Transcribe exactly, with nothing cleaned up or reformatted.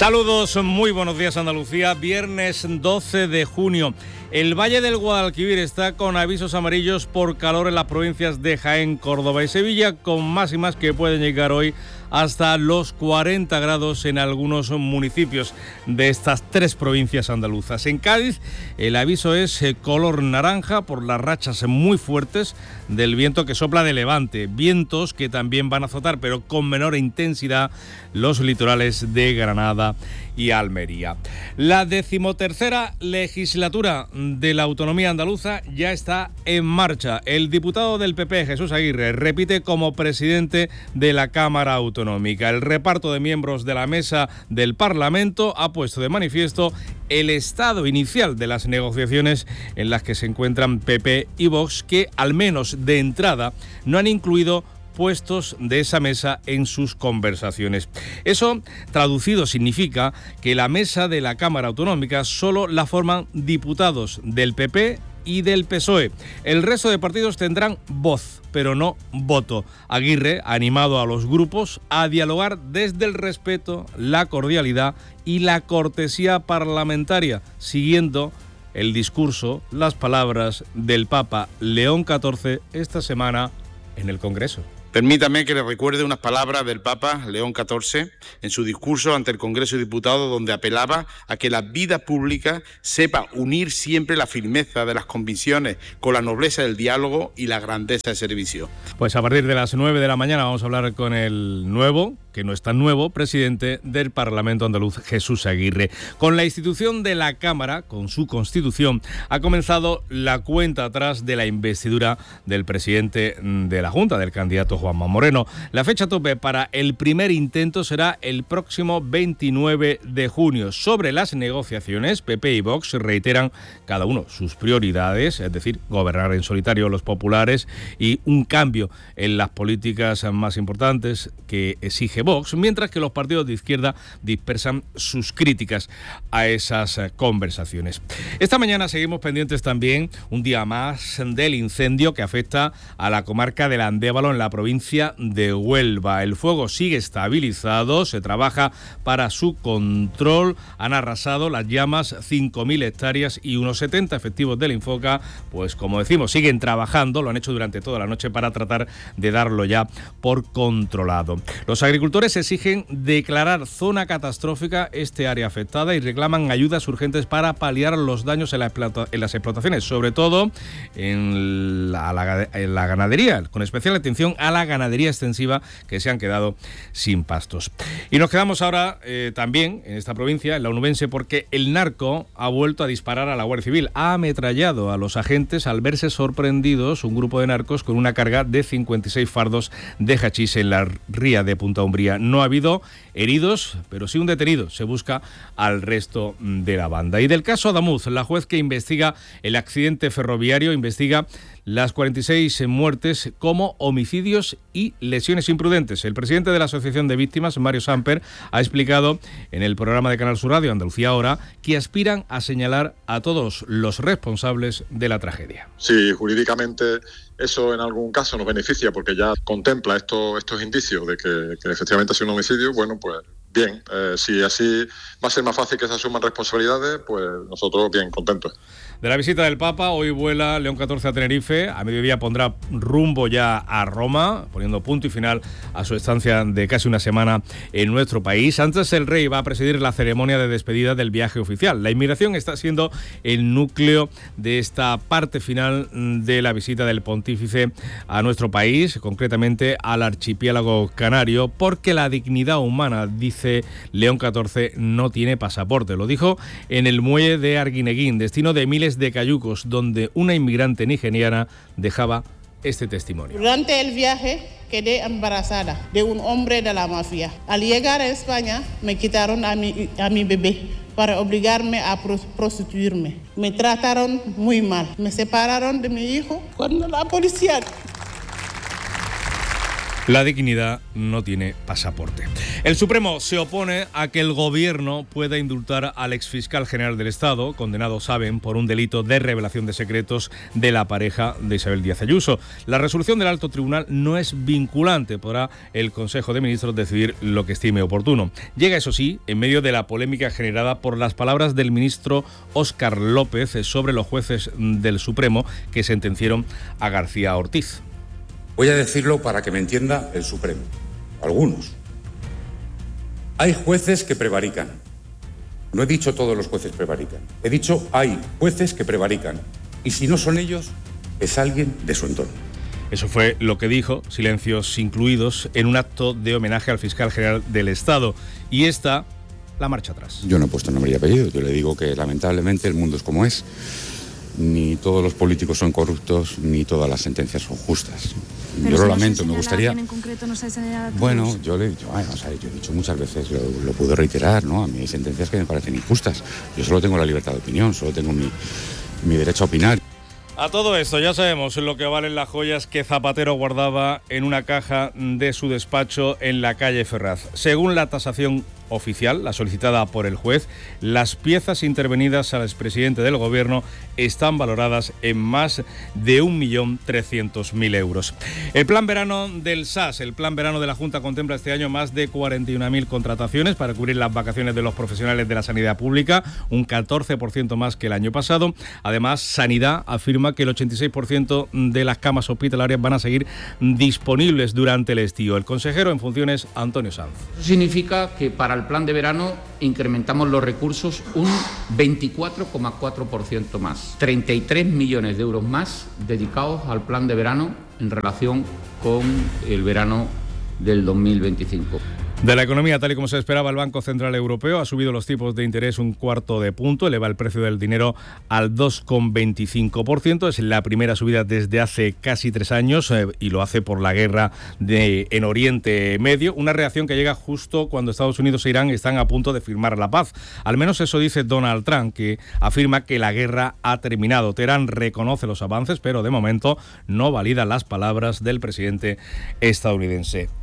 Saludos, muy buenos días Andalucía, viernes doce de junio. El Valle del Guadalquivir está con avisos amarillos por calor en las provincias de Jaén, Córdoba y Sevilla, con máximas que pueden llegar hoy hasta los cuarenta grados en algunos municipios de estas tres provincias andaluzas. En Cádiz el aviso es color naranja por las rachas muy fuertes del viento que sopla de levante, vientos que también van a azotar, pero con menor intensidad, los litorales de Granada y Almería. La decimotercera legislatura de la autonomía andaluza ya está en marcha. El diputado del P P, Jesús Aguirre, repite como presidente de la Cámara Autonómica. El reparto de miembros de la mesa del Parlamento ha puesto de manifiesto el estado inicial de las negociaciones en las que se encuentran P P y Vox, que al menos de entrada no han incluido puestos de esa mesa en sus conversaciones. Eso, traducido, significa que la mesa de la Cámara Autonómica solo la forman diputados del P P y del P S O E. El resto de partidos tendrán voz, pero no voto. Aguirre ha animado a los grupos a dialogar desde el respeto, la cordialidad y la cortesía parlamentaria, siguiendo el discurso, las palabras del Papa León catorce esta semana en el Congreso. Permítame que le recuerde unas palabras del Papa León catorce en su discurso ante el Congreso de Diputados, donde apelaba a que la vida pública sepa unir siempre la firmeza de las convicciones con la nobleza del diálogo y la grandeza del servicio. Pues a partir de las nueve de la mañana vamos a hablar con el nuevo, que no es tan nuevo, presidente del Parlamento andaluz, Jesús Aguirre. Con la institución de la Cámara, con su constitución, ha comenzado la cuenta atrás de la investidura del presidente de la Junta, del candidato Juanma Moreno. La fecha tope para el primer intento será el próximo veintinueve de junio. Sobre las negociaciones, P P y Vox reiteran cada uno sus prioridades, es decir, gobernar en solitario los populares y un cambio en las políticas más importantes que exige Vox, mientras que los partidos de izquierda dispersan sus críticas a esas conversaciones. Esta mañana seguimos pendientes también, un día más, del incendio que afecta a la comarca del Andévalo en la provincia de Huelva. El fuego sigue estabilizado, se trabaja para su control. Han arrasado las llamas cinco mil hectáreas y unos setenta efectivos del Infoca, pues como decimos, siguen trabajando, lo han hecho durante toda la noche para tratar de darlo ya por controlado. Los agricultores exigen declarar zona catastrófica este área afectada y reclaman ayudas urgentes para paliar los daños en, la explota- en las explotaciones, sobre todo en la, la, en la ganadería, con especial atención a la ganadería extensiva, que se han quedado sin pastos. Y nos quedamos ahora eh, también en esta provincia, en la onubense, porque el narco ha vuelto a disparar a la Guardia Civil. Ha ametrallado a los agentes al verse sorprendidos un grupo de narcos con una carga de cincuenta y seis fardos de hachís en la ría de Punta Umbría. No ha habido heridos, pero sí un detenido. Se busca al resto de la banda. Y del caso Adamuz, la juez que investiga el accidente ferroviario investiga las cuarenta y seis muertes como homicidios y lesiones imprudentes. El presidente de la Asociación de Víctimas, Mario Samper, ha explicado en el programa de Canal Sur Radio, Andalucía Ahora, que aspiran a señalar a todos los responsables de la tragedia. Sí, jurídicamente eso en algún caso nos beneficia porque ya contempla esto, estos indicios de que, que efectivamente ha sido un homicidio. Bueno, pues bien, eh, si así va a ser más fácil que se asuman responsabilidades, pues nosotros bien contentos. De la visita del Papa, hoy vuela León catorce a Tenerife, a mediodía pondrá rumbo ya a Roma, poniendo punto y final a su estancia de casi una semana en nuestro país. Antes el rey va a presidir la ceremonia de despedida del viaje oficial. La inmigración está siendo el núcleo de esta parte final de la visita del pontífice a nuestro país, concretamente al archipiélago canario, porque la dignidad humana, dice León catorce, no tiene pasaporte. Lo dijo en el muelle de Arguineguín, destino de miles de cayucos, donde una inmigrante nigeriana dejaba este testimonio. Durante el viaje quedé embarazada de un hombre de la mafia. Al llegar a España me quitaron a mi, a mi bebé para obligarme a prostituirme. Me trataron muy mal. Me separaron de mi hijo cuando la policía... La dignidad no tiene pasaporte. El Supremo se opone a que el Gobierno pueda indultar al exfiscal general del Estado, condenado, saben, por un delito de revelación de secretos de la pareja de Isabel Díaz Ayuso. La resolución del alto tribunal no es vinculante. Podrá el Consejo de Ministros decidir lo que estime oportuno. Llega, eso sí, en medio de la polémica generada por las palabras del ministro Óscar López sobre los jueces del Supremo que sentenciaron a García Ortiz. Voy a decirlo para que me entienda el Supremo. Algunos. Hay jueces que prevarican. No he dicho todos los jueces prevarican. He dicho hay jueces que prevarican. Y si no son ellos, es alguien de su entorno. Eso fue lo que dijo, silencios incluidos, en un acto de homenaje al fiscal general del Estado. Y esta, la marcha atrás. Yo no he puesto nombre y apellido. Yo le digo que lamentablemente el mundo es como es. Ni todos los políticos son corruptos, ni todas las sentencias son justas. Yo lo lamento, me gustaría... En concreto no se señala a todos. Bueno, yo le yo, o sea, yo he dicho muchas veces, lo, lo puedo reiterar, ¿no? A mí hay sentencias que me parecen injustas. Yo solo tengo la libertad de opinión, solo tengo mi, mi derecho a opinar. A todo esto ya sabemos lo que valen las joyas que Zapatero guardaba en una caja de su despacho en la calle Ferraz. Según la tasación oficial, la solicitada por el juez, las piezas intervenidas al expresidente del Gobierno están valoradas en más de un millón trescientos mil euros. El plan verano del S A S, el plan verano de la Junta, contempla este año más de cuarenta y una mil contrataciones para cubrir las vacaciones de los profesionales de la sanidad pública, un catorce por ciento más que el año pasado. Además, Sanidad afirma que el ochenta y seis por ciento de las camas hospitalarias van a seguir disponibles durante el estío. El consejero en funciones, Antonio Sanz. Eso significa que para el plan de verano incrementamos los recursos un veinticuatro coma cuatro por ciento más. treinta y tres millones de euros más dedicados al plan de verano en relación con el verano del dos mil veinticinco. De la economía, tal y como se esperaba, el Banco Central Europeo ha subido los tipos de interés un cuarto de punto, eleva el precio del dinero al dos coma veinticinco por ciento. Es la primera subida desde hace casi tres años eh, y lo hace por la guerra de, en Oriente Medio, una reacción que llega justo cuando Estados Unidos e Irán están a punto de firmar la paz. Al menos eso dice Donald Trump, que afirma que la guerra ha terminado. Teherán reconoce los avances, pero de momento no valida las palabras del presidente estadounidense.